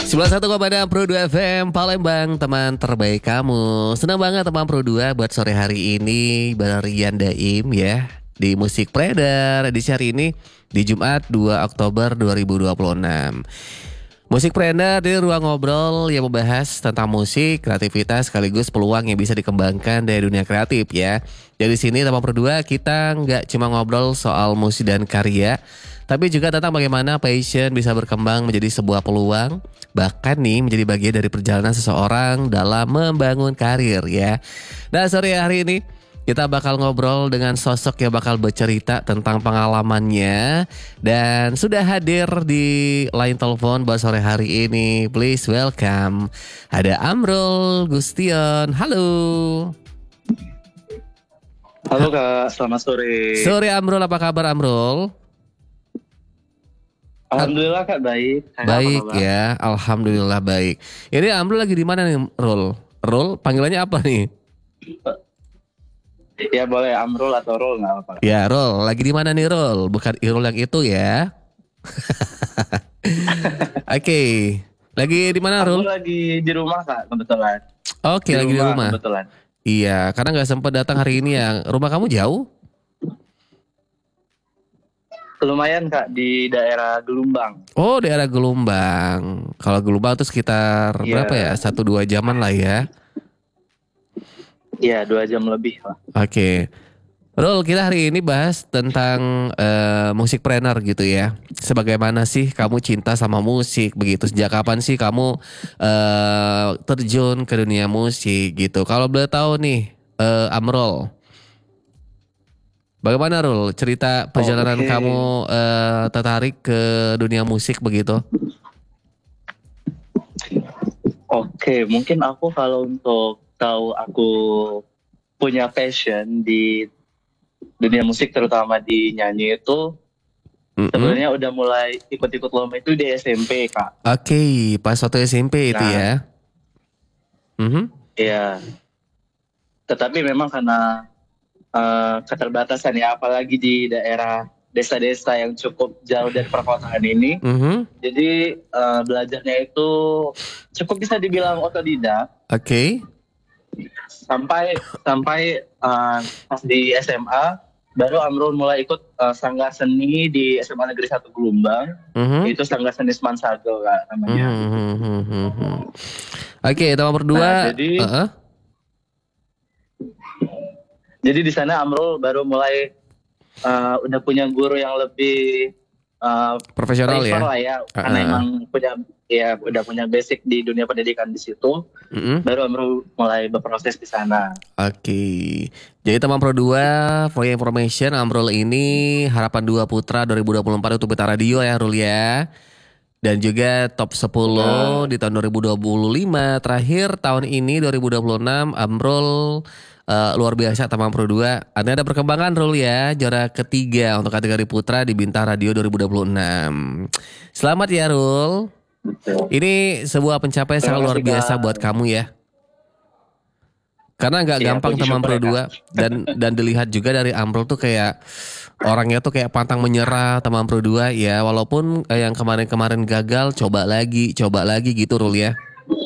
91,6 Pro 2 FM Palembang, teman terbaik kamu. Senang banget teman Pro 2 buat sore hari ini bareng Rian Daim ya di Musik Predar edisi hari ini di Jumat 2 Oktober 2026. Musik Predar di ruang ngobrol yang membahas tentang musik, kreativitas sekaligus peluang yang bisa dikembangkan dari dunia kreatif ya. Jadi di sini teman Pro 2 kita nggak cuma ngobrol soal musik dan karya, tapi juga tentang bagaimana passion bisa berkembang menjadi sebuah peluang, bahkan nih menjadi bagian dari perjalanan seseorang dalam membangun karir ya. Nah sore hari ini kita bakal ngobrol dengan sosok yang bakal bercerita tentang pengalamannya. Dan sudah hadir di line telepon buat sore hari ini. Please welcome, ada Amrul Gustion. Halo. Halo Kak, selamat sore. Sore Amrul, apa kabar Amrul? Alhamdulillah Kak, baik. Baik ya, alhamdulillah baik. Ini Amrul lagi di mana nih, Rul? Rul, panggilannya apa nih? Ya boleh Amrul atau Rul nggak apa-apa. Ya Rul, lagi di mana nih Rul? Bukan Irul yang itu ya. Oke, lagi di mana Aku Rul? lagi di rumah Kak, kebetulan. Oke, lagi di rumah. Kebetulan. Iya, karena nggak sempat datang hari ini ya. Rumah kamu jauh? Lumayan Kak, di daerah Gelumbang. Oh, daerah Gelumbang. Kalau Gelumbang itu sekitar Iya. berapa ya? 1-2 jaman lah ya. Iya, 2 jam lebih lah. Oke. Rul, kita hari ini bahas tentang musikpreneur gitu ya. Sebagaimana sih kamu cinta sama musik begitu? Sejak kapan sih kamu terjun ke dunia musik gitu? Kalau boleh tahu nih, Amrul, bagaimana Rul cerita perjalanan Oke. kamu tertarik ke dunia musik begitu? Oke, mungkin aku kalau untuk tahu aku punya passion di dunia musik, terutama di nyanyi itu, sebenarnya udah mulai ikut-ikut lomba itu di SMP Kak. Oke, pas waktu SMP itu Nah. ya. Mhm. Iya. Tetapi memang karena keterbatasan ya, apalagi di daerah desa-desa yang cukup jauh dari perkotaan ini, Mhm. jadi belajarnya itu cukup bisa dibilang otodidak Oke. sampai pas di SMA baru Amrul mulai ikut sanggar seni di SMA Negeri 1 Gelumbang, Mhm. itu sanggar seni Semansago Kak namanya. Oke, teman berdua. Nah, jadi di sana Amrul baru mulai udah punya guru yang lebih Profesional prefer ya. lah ya, karena emang udah punya basic di dunia pendidikan di situ. Baru Amrul mulai berproses di sana. Oke. Jadi teman Pro 2, for your information, Amrul ini Harapan 2 Putra 2024 untuk Beta Radio ya Rul ya. Dan juga top 10 di tahun 2025. Terakhir tahun ini 2026 Amrul luar biasa teman Pro 2. Ada perkembangan Rul ya, juara ketiga untuk kategori Putra di Bintang Radio 2026. Selamat ya Rul. Betul. Ini sebuah pencapaian sangat luar biasa buat kamu ya. Karena nggak gampang teman Pro 2 dan dilihat juga dari Amrul tuh kayak orangnya tuh kayak pantang menyerah teman Pro 2 ya, walaupun yang kemarin-kemarin gagal coba lagi gitu Rul ya.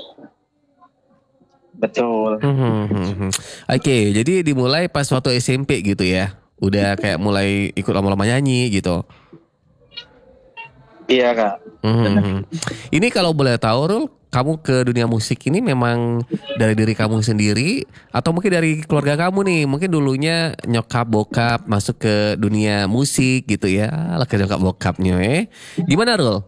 Betul. Oke, jadi dimulai pas waktu SMP gitu ya. Udah kayak mulai ikut lomba-lomba nyanyi gitu. Iya Kak. Ini kalau boleh tahu Rul, kamu ke dunia musik ini memang dari diri kamu sendiri atau mungkin dari keluarga kamu nih? Mungkin dulunya nyokap bokap masuk ke dunia musik gitu ya. Lah ke nyokap bokapnya Gimana Rul?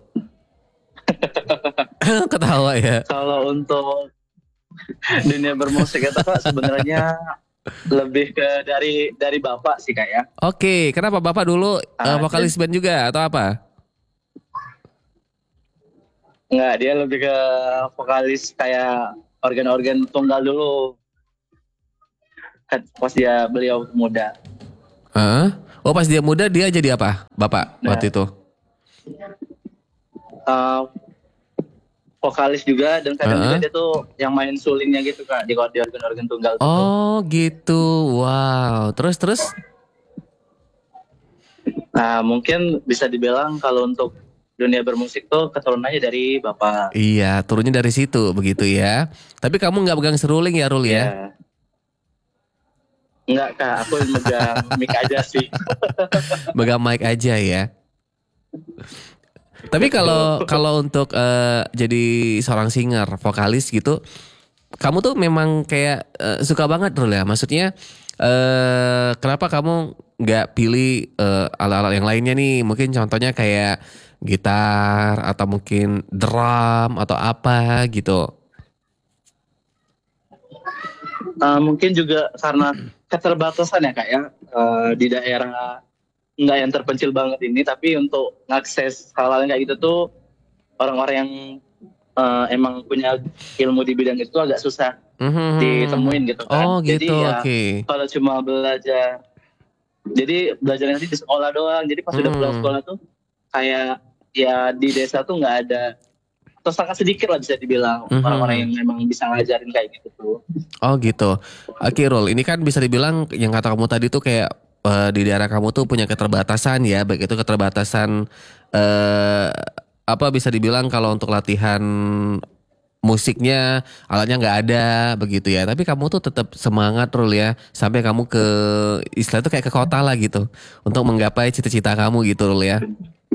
Ketawa ya. Kalau untuk dunia bermusik itu Kak sebenarnya lebih ke dari bapak sih Kak ya. Oke, kenapa bapak dulu vokalis band juga atau apa? Enggak, dia lebih ke vokalis kayak organ-organ tunggal dulu. Pas beliau muda. Oh pas dia muda dia jadi apa? Bapak waktu itu? Vokalis juga dan kadang juga dia tuh yang main sulingnya gitu Kak di organ-organ tunggal. Oh gitu, wow. Terus? Nah mungkin bisa dibilang kalau untuk dunia bermusik tuh keturunannya dari bapak. Iya, turunnya dari situ begitu ya. Tapi kamu nggak pegang seruling ya, Rul ya? Ya, enggak kak, aku megang mic aja sih. Pegang mic aja ya. Tapi kalau Betul. kalau untuk jadi seorang singer, vokalis gitu, kamu tuh memang kayak suka banget Rul ya. Maksudnya kenapa kamu nggak pilih alat-alat yang lainnya nih? Mungkin contohnya kayak gitar atau mungkin drum atau apa gitu. Mungkin juga karena keterbatasan ya kak ya, di daerah nggak yang terpencil banget ini, tapi untuk ngakses hal-hal kayak gitu tuh orang-orang yang emang punya ilmu di bidang itu agak susah ditemuin gitu Oh kan. gitu, Jadi ya oke. kalau cuma belajar, jadi belajar nanti di sekolah doang. Jadi pas udah pulang Hmm. sekolah tuh kayak ya di desa tuh nggak ada, atau sangat sedikit lah bisa dibilang orang-orang yang Mhm. memang bisa ngajarin kayak gitu tuh. Oh gitu. Oke Rul, ini kan bisa dibilang yang kata kamu tadi tuh kayak di daerah kamu tuh punya keterbatasan ya, baik itu keterbatasan eh apa bisa dibilang kalau untuk latihan musiknya alatnya nggak ada begitu ya. Tapi kamu tuh tetap semangat Rul ya, sampai kamu ke istilah tuh kayak ke kota lah gitu untuk menggapai cita-cita kamu gitu Rul ya.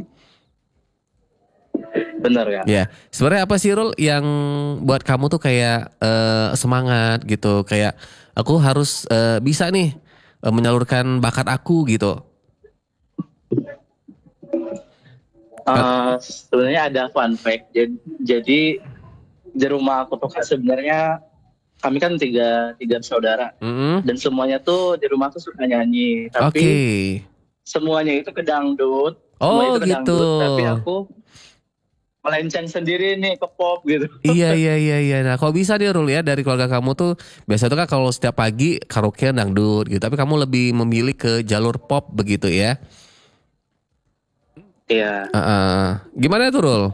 Bener ya. Ya, sebenarnya apa sih Rul yang buat kamu tuh kayak semangat gitu, kayak aku harus bisa nih menyalurkan bakat aku gitu. Ka- Sebenarnya ada fun fact. Jadi di rumah aku tuh kan sebenarnya kami kan tiga tiga saudara, Mm-mm. dan semuanya tuh di rumah tuh suka nyanyi. Oke. Tapi semuanya itu ke dangdut, semua Oh itu ke gitu. dangdut. Tapi aku melenceng sendiri nih ke pop gitu. Iya iya iya iya. Nah, kok bisa nih Rul ya dari keluarga kamu tuh biasa tuh kan kalau setiap pagi karaokean dangdut gitu, tapi kamu lebih memilih ke jalur pop begitu ya. Iya, Gimana tuh Rul?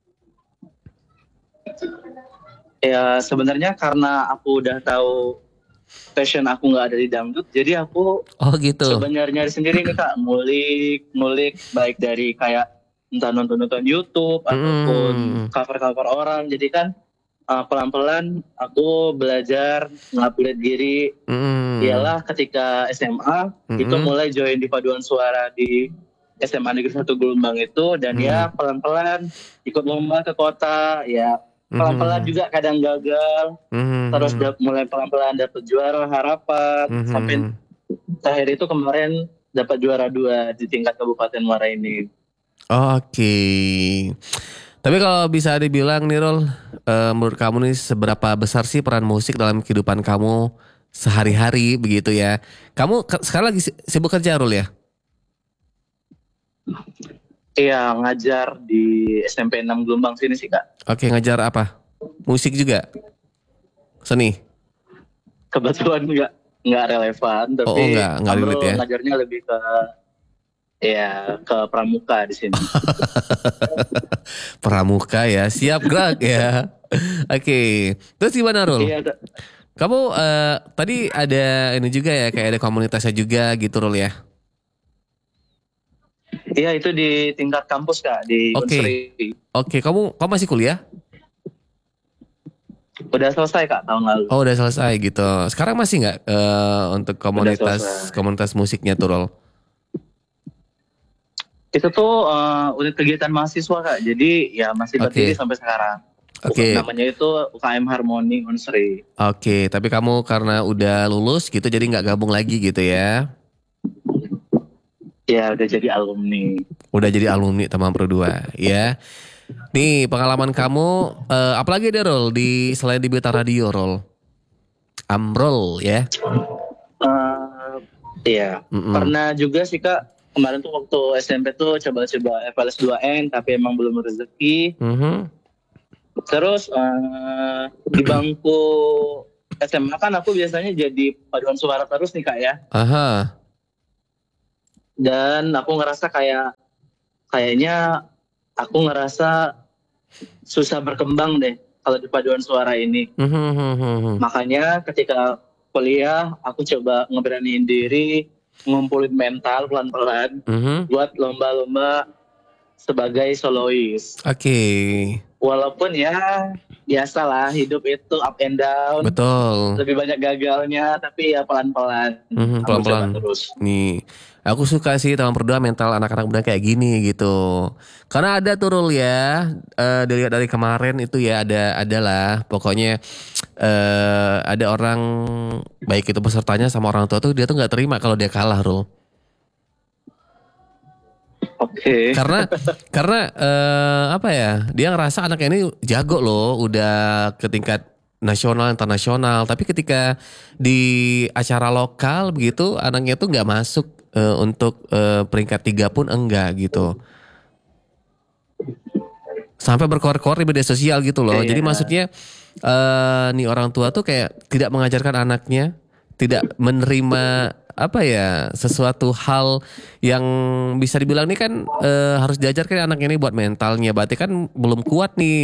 ya sebenarnya karena aku udah tahu passion aku nggak ada di dangdut, jadi aku Oh gitu. sebenarnya sendiri nih kak, ngulik baik dari kayak entah nonton YouTube ataupun Mm-mm. cover-cover orang. Jadi kan pelan-pelan aku belajar ngupgrade diri. Mm-mm. Ialah ketika SMA itu Mm-mm. mulai join di paduan suara di SMA Negeri 1 Gelombang itu, dan ya Mm-mm. pelan-pelan ikut lomba ke kota ya, pelan-pelan Mhm. juga kadang gagal, terus Mhm. mulai pelan-pelan dapet juara harapan sampai Mhm. terakhir itu kemarin dapat juara 2 di tingkat Kabupaten Muara ini. Oke. Tapi kalau bisa dibilang nih Rol, menurut kamu nih seberapa besar sih peran musik dalam kehidupan kamu sehari-hari begitu ya? Kamu sekarang lagi sibuk kerja Rol ya? Iya, ngajar di SMP 6 Gelombang sini sih kak. Oke, ngajar apa? Musik juga? Seni? Kebetulan nggak relevan, Oh, tapi enggak relate Amrul ya. ngajarnya lebih ke ya ke pramuka di sini. Pramuka ya, siap gerak ya. Oke, terus gimana Rul? Iya, Kamu tadi ada ini juga ya, kayak ada komunitasnya juga gitu Rul ya? iya itu di tingkat kampus kak di Oke, Unsri. oke. Kamu masih kuliah? Udah selesai kak tahun lalu. Oh, udah selesai gitu. Sekarang masih nggak untuk Udah komunitas selesai. komunitas musiknya tuh, Rol? Itu tuh unit kegiatan mahasiswa kak. Jadi ya masih berdiri Oke, sampai sekarang. oke, Namanya itu UKM Harmoni Unsri. oke. Tapi kamu karena udah lulus gitu, jadi nggak gabung lagi gitu ya? Ya udah jadi alumni. Udah jadi alumni teman Pro 2 ya. Nih pengalaman kamu, apalagi deh Rol di selain di Beta Radio, Rol? Amrol ya. Eh, iya, Mm-mm. pernah juga sih kak. Kemarin tuh waktu SMP tuh coba-coba FLS 2N, tapi emang belum rezeki. Mhm. Terus di bangku SMA kan aku biasanya jadi paduan suara terus nih kak ya. Aha. Dan aku ngerasa kayaknya aku ngerasa susah berkembang deh kalau di paduan suara ini. Mhm. Makanya ketika kuliah aku coba ngeberaniin diri, ngumpulin mental pelan-pelan Mhm. buat lomba-lomba sebagai solois. Oke. Walaupun ya biasalah hidup itu up and down. Betul. Lebih banyak gagalnya, tapi ya pelan-pelan. Aku coba Pelan-pelan. terus. Nih, aku suka sih teman berdua mental anak-anak muda kayak gini gitu. Karena ada tuh Rul ya, dilihat dari kemarin itu ya ada lah. Pokoknya ada orang baik itu pesertanya sama orang tua tuh dia tuh nggak terima kalau dia kalah Rul. Oke. Karena apa ya? Dia ngerasa anaknya ini jago loh, udah ke tingkat nasional, internasional. Tapi ketika di acara lokal begitu, anaknya tuh nggak masuk untuk peringkat 3 pun enggak gitu. Sampai berkoar-koar di media sosial gitu loh. Jadi maksudnya nih orang tua tuh kayak tidak mengajarkan anaknya, tidak menerima apa ya sesuatu hal yang bisa dibilang ini kan harus diajarkan anak ini buat mentalnya. Berarti kan belum kuat nih.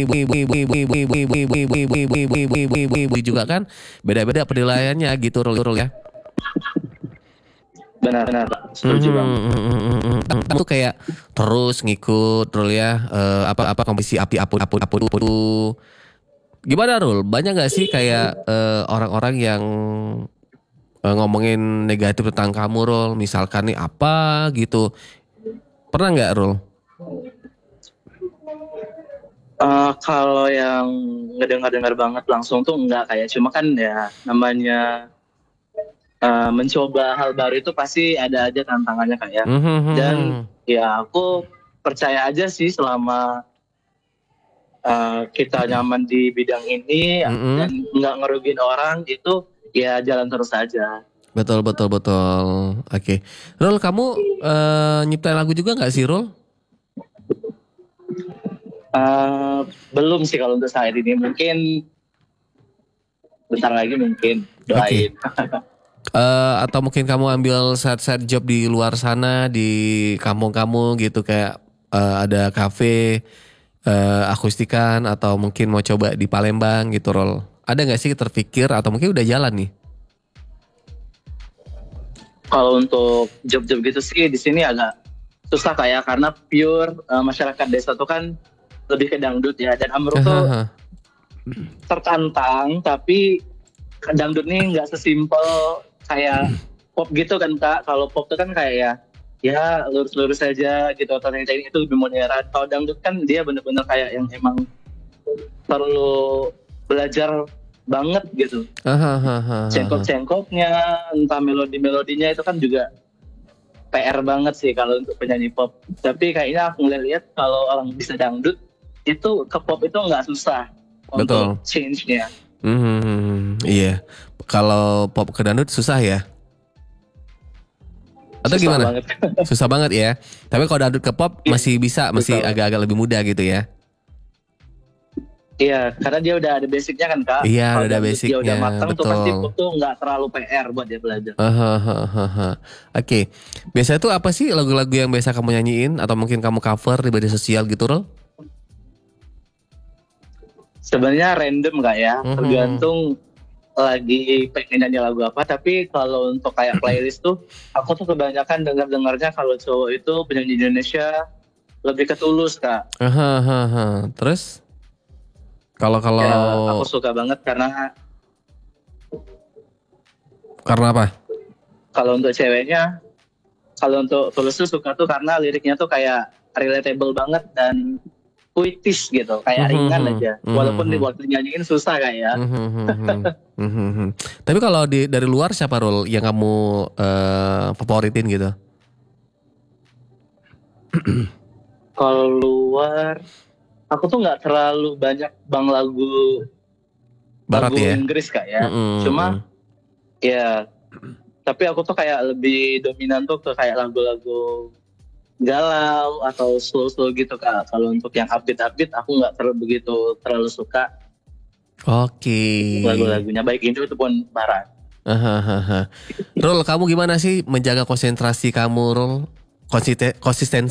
Juga kan beda-beda penilaiannya gitu Rul ya. Benar-benar setuju banget. Itu kayak terus ngikut Rul ya apa kompetisi api-apu gimana Rul? Banyak gak sih kayak orang-orang yang ngomongin negatif tentang kamu Rul, misalkan nih apa gitu, pernah nggak Rul? Kalau yang ngedengar banget langsung tuh enggak, kayak cuma kan ya namanya mencoba hal baru itu pasti ada aja tantangannya kayak. Dan ya aku percaya aja sih selama kita nyaman di bidang ini dan nggak ngerugiin orang itu. Ya jalan terus aja. Betul. Oke. Rul, kamu nyiptain lagu juga nggak sih Rul? Belum sih kalau untuk saat ini. Mungkin bentar lagi mungkin. Doain. Atau mungkin kamu ambil set job di luar sana di kampung kamu gitu kayak ada kafe akustikan atau mungkin mau coba di Palembang gitu Rul. Ada nggak sih terpikir atau mungkin udah jalan nih? Kalau untuk job-job gitu sih di sini agak susah kayak karena pure masyarakat desa tuh kan lebih ke dangdut ya, dan Amruk tuh tertantang, tapi dangdut nih nggak sesimpel kayak pop gitu kan Kak. Kalau pop tuh kan kayak ya lurus-lurus saja gitu, atau teknik itu lebih modern. Kalau dangdut kan dia bener-bener kayak yang emang perlu belajar banget gitu. Cengkok-cengkoknya, entah melodi-melodinya itu kan juga PR banget sih kalau untuk penyanyi pop. Tapi kayaknya aku ngeliat kalau orang bisa dangdut itu ke pop itu nggak susah. Betul. Untuk change-nya. Iya. Kalau pop ke dangdut susah ya? Atau Susah gimana? Banget. Susah banget ya. Tapi kalau dangdut ke pop masih bisa, masih agak-agak lebih mudah gitu ya. Iya, karena dia udah ada basicnya kan Kak. Iya, udah ada basicnya. Dia udah matang betul. tuh pasti pop tuh nggak terlalu PR buat dia belajar. Oke. Biasanya tuh apa sih lagu-lagu yang biasa kamu nyanyiin atau mungkin kamu cover di media sosial gitu Rul? Sebenarnya random Kak ya, tergantung lagi pengen nyanyi lagu apa. Tapi kalau untuk kayak playlist tuh, aku tuh kebanyakan dengarnya kalau cowok itu penyanyi Indonesia lebih ke Tulus Kak. Terus? Kalau ya, aku suka banget karena apa? Kalau untuk ceweknya, kalau untuk Tulus tuh suka tuh karena liriknya tuh kayak relatable banget dan puitis gitu, kayak ringan aja. Walaupun waktu nyanyiin susah kayak. Tapi kalau dari luar siapa Rul yang kamu favoritin gitu? Kalau luar, aku tuh nggak terlalu banyak lagu Barat lagu ya? Inggris Kak ya. Cuma ya, tapi aku tuh kayak lebih dominan tuh ke kayak lagu-lagu galau atau slow gitu Kak. Kalau untuk yang upbeat aku nggak terlalu suka. Oke. Lagu-lagunya baik Indo itu pun barat. Rul, kamu gimana sih menjaga konsentrasi kamu Rul? Konsistensi